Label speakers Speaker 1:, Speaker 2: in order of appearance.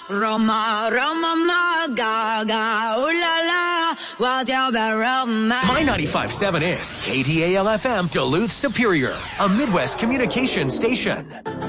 Speaker 1: Roma, Roma, ma, gaga, ooh la la, what you be Roma.
Speaker 2: My 95.7 is KDAL-FM Duluth Superior, a Midwest communication station.